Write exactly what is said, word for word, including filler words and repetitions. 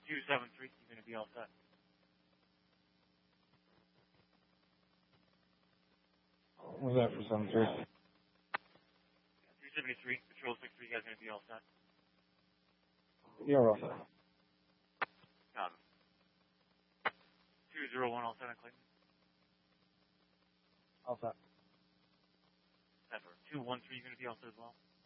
two seven three, you're going to be all set. What was that for seven three? two seventy-three, Control six three, you guys are going to be all set. You're all set. Got it. two zero one, all set on Clayton. All set. That's right. two one three, you're going to be all set as well.